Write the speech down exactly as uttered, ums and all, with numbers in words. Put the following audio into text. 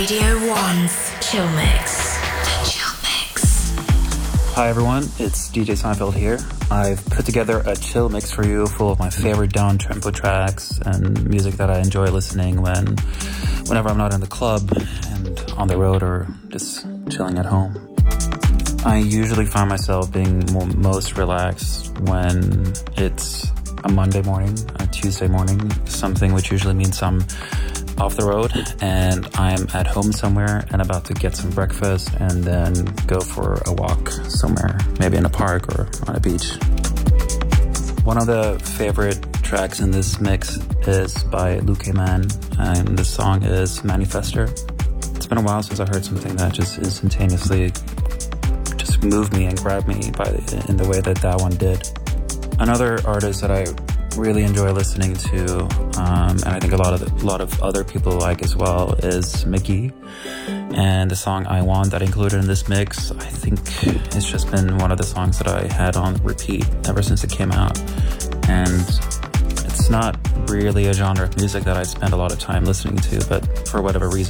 Radio One's Chill Mix. The Chill Mix. Hi everyone, it's D J Seinfeld here. I've put together a chill mix for you full of my favorite down-tempo tracks and music that I enjoy listening when, whenever I'm not in the club and on the road or just chilling at home. I usually find myself being mo- most relaxed when it's a Monday morning, a Tuesday morning, something which usually means I'm off the road and I'm at home somewhere and about to get some breakfast and then go for a walk somewhere, maybe in a park or on a beach. One of the favorite tracks in this mix is by Luke Man, and the song is Manifester. It's been a while since I heard something that just instantaneously just moved me and grabbed me by in the way that that one did. Another artist that I really enjoy listening to, um, and I think a lot of the, a lot of other people like as well, is Mickey. And the song I Want that I included in this mix, I think it's just been one of the songs that I had on repeat ever since it came out. And it's not really a genre of music that I spend a lot of time listening to, but for whatever reason